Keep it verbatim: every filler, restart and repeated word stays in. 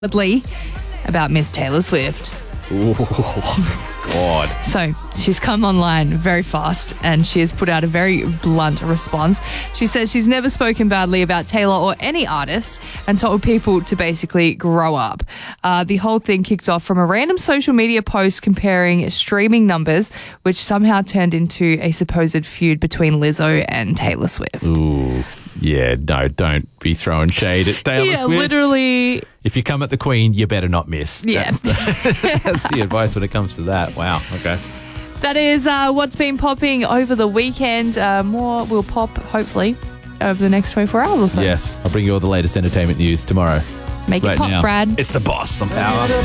Lee about Miss Taylor Swift. Ooh, God. So she's come online very fast and she has put out a very blunt response. She says she's never spoken badly about Taylor or any artist and told people to basically grow up. Uh, the whole thing kicked off from a random social media post comparing streaming numbers, which somehow turned into a supposed feud between Lizzo and Taylor Swift. Ooh, yeah, no, don't be throwing shade at Taylor yeah, Swift. literally. If you come at the Queen, you better not miss. Yeah. That's the, that's the advice when it comes to that. Wow, okay. That is uh, what's been popping over the weekend. Uh, more will pop, hopefully, over the next twenty-four hours or so. Yes, I'll bring you all the latest entertainment news tomorrow. Make right it pop, now. Brad. It's the boss on Power.